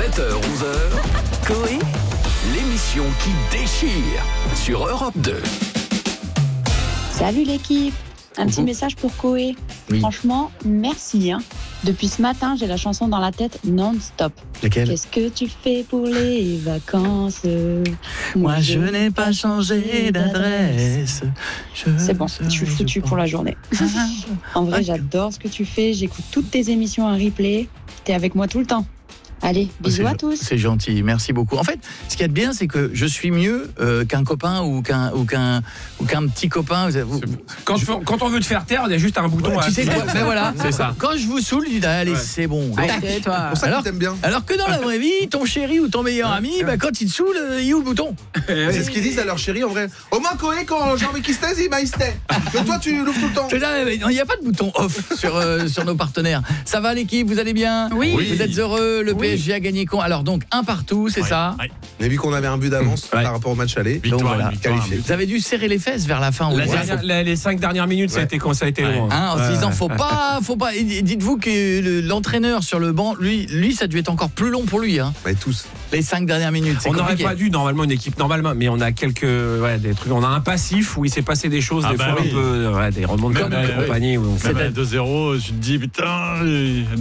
7h-11h, Coé, l'émission qui déchire sur Europe 2. Salut l'équipe, un petit message pour Coé. Oui. Franchement, merci. Depuis ce matin, j'ai la chanson dans la tête non-stop. Laquelle ? Qu'est-ce que tu fais pour les vacances ? Moi je n'ai pas changé d'adresse. C'est bon, je suis foutu pour la journée. En vrai, j'adore ce que tu fais. J'écoute toutes tes émissions en replay. T'es avec moi tout le temps. Allez, bisous à tous. C'est gentil, merci beaucoup. En fait, ce qu'il y a de bien, c'est que je suis mieux qu'un copain ou qu'un petit copain. Quand on veut te faire taire, il y a juste un bouton. Tu sais quoi ? Ben voilà, c'est ça. Quand je vous saoule, je dis allez, c'est bon. Toi. Pour ça que t'aimes bien. Alors que dans la vraie vie, ton chéri ou ton meilleur ami, quand il te saoule, il ouvre le bouton. C'est ce qu'ils disent à leur chérie en vrai. Au moins Coé, quand j'ai envie qu'il se taise, il se tait. Mais toi tu l'ouvres tout le temps. Il n'y a pas de bouton off sur nos partenaires. Ça va l'équipe, vous allez bien ? Oui. Vous êtes heureux, le PSG a gagné con. Alors donc, un partout, c'est ça ? Mais vu qu'on avait un but d'avance par rapport au match aller, Donc voilà. qualifié. Vous avez dû serrer les fesses vers la fin. Les 5 dernières minutes, ça a été loin. En se disant faut pas. Et dites-vous que l'entraîneur sur le banc, lui, ça a dû être encore plus long pour lui. Bah, tous. Les 5 dernières minutes. C'est On n'aurait compliqué. pas dû normalement une équipe normalement, mais on a quelques des trucs. On a un passif où il s'est passé des choses des fois un peu des remontes de compagnie. Ça va 2-0, je te dis putain.